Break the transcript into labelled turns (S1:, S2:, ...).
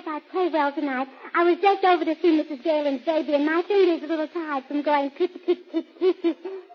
S1: like I'd play well tonight. I was just over to see Mrs. Galen's baby, and my finger's a little tired from going pit, pit, pit, pit, pit.